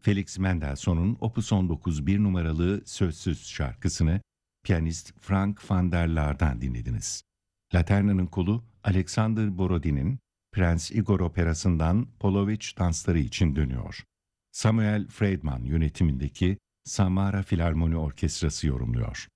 Felix Mendelssohn'un Opus 19 bir numaralı sözsüz şarkısını piyanist Frank van der Laar'dan dinlediniz. Laterna'nın kolu Alexander Borodin'in Prens Igor operasından Poloviç dansları için dönüyor. Samuel Friedman yönetimindeki Samara Filarmoni Orkestrası yorumluyor.